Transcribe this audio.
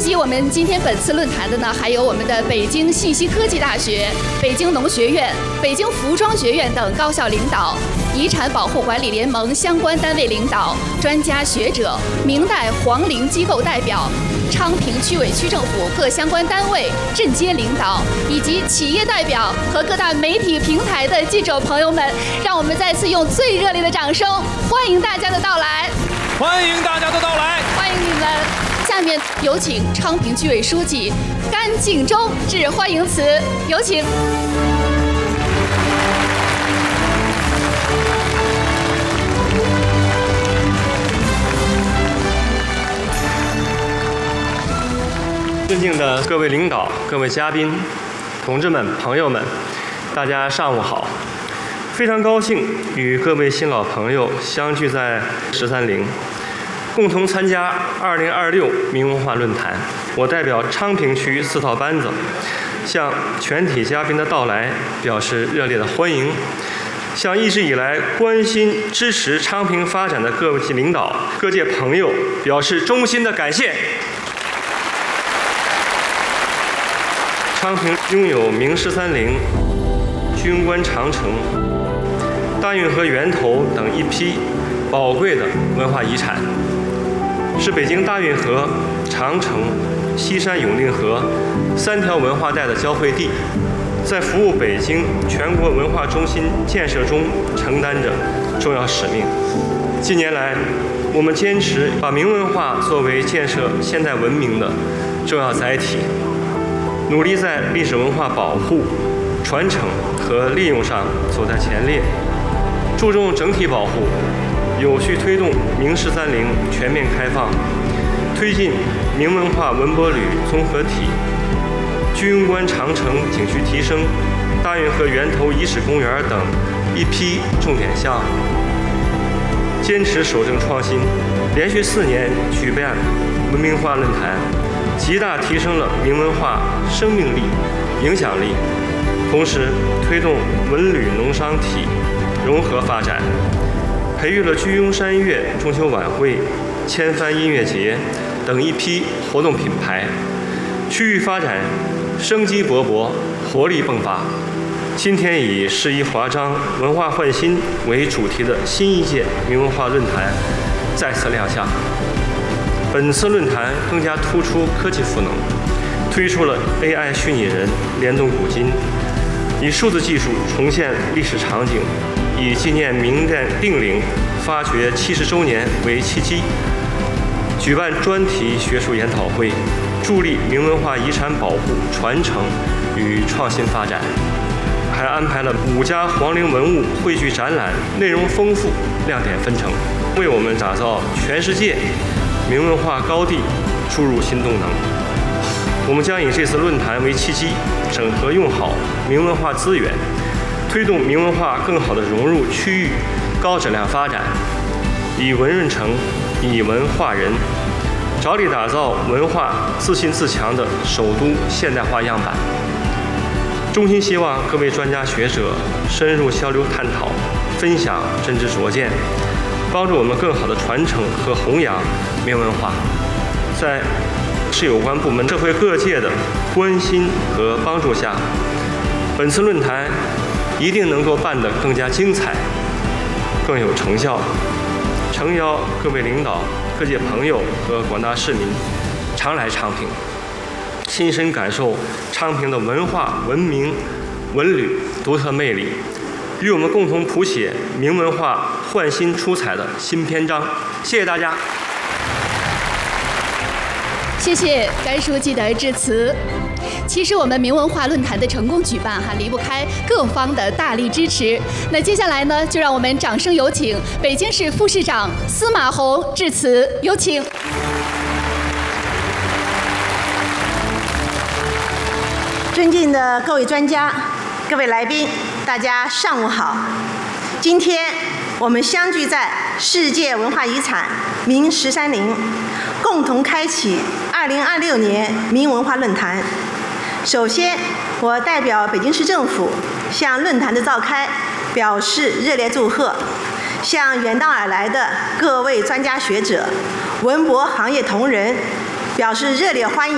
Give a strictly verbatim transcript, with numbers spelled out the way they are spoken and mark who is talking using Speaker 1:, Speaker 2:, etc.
Speaker 1: 及我们今天本次论坛的呢，还有我们的北京信息科技大学、北京农学院、北京服装学院等高校领导、遗产保护管理联盟相关单位领导、专家学者、明代皇陵机构代表、昌平区委区政府各相关单位、镇街领导，以及企业代表和各大媒体平台的记者朋友们，让我们再次用最热烈的掌声欢迎大家的到来！
Speaker 2: 欢迎大家的到来！
Speaker 1: 欢迎你们！下面有请昌平区委书记甘敬周致欢迎词，有请。
Speaker 3: 尊敬的各位领导、各位嘉宾、同志们、朋友们，大家上午好！非常高兴与各位新老朋友相聚在十三陵，共同参加二零二六明文化论坛。我代表昌平区四套班子，向全体嘉宾的到来表示热烈的欢迎，向一直以来关心支持昌平发展的各位领导、各界朋友表示衷心的感谢。昌平拥有明十三陵、居庸关长城、大运河源头等一批宝贵的文化遗产，是北京大运河、长城、西山永定河三条文化带的交汇地，在服务北京全国文化中心建设中承担着重要使命。近年来，我们坚持把明文化作为建设现代文明的重要载体，努力在历史文化保护、传承和利用上走在前列，注重整体保护，有序推动明十三陵全面开放，推进明文化文博旅综合体、居庸关长城景区提升、大运河源头遗址公园等一批重点项目，坚持守正创新，连续四年举办文明化论坛，极大提升了明文化生命力、影响力，同时推动文旅农商体融合发展，培育了居庸山月中秋晚会、千帆音乐节等一批活动品牌，区域发展生机勃勃、活力迸发。今天以诗意华章、文化焕新为主题的新一届明文化论坛再次亮相。本次论坛更加突出科技赋能，推出了 A I 虚拟人联动古今，以数字技术重现历史场景，以纪念明代定陵发掘七十周年为契机，举办专题学术研讨会，助力明文化遗产保护、传承与创新发展。还安排了五家皇陵文物汇聚展览，内容丰富，亮点纷呈，为我们打造全世界明文化高地注入新动能。我们将以这次论坛为契机，整合用好明文化资源，推动明文化更好地融入区域高质量发展，以文润城，以文化人，着力打造文化自信自强的首都现代化样板。衷心希望各位专家学者深入交流探讨，分享真知灼见，帮助我们更好地传承和弘扬明文化。在市有关部门、社会各界的关心和帮助下，本次论坛一定能够办得更加精彩，更有成效。诚邀各位领导、各界朋友和广大市民常来昌平，亲身感受昌平的文化、文明、文旅独特魅力，与我们共同谱写明文化焕新出彩的新篇章。谢谢大家。
Speaker 1: 谢谢甘书记的致辞。其实我们明文化论坛的成功举办哈，离不开各方的大力支持。那接下来呢，就让我们掌声有请北京市副市长司马洪致辞，有请。
Speaker 4: 尊敬的各位专家、各位来宾，大家上午好。今天我们相聚在世界文化遗产明十三陵，共同开启二零二六年明文化论坛。首先，我代表北京市政府向论坛的召开表示热烈祝贺，向远道而来的各位专家学者、文博行业同仁表示热烈欢迎。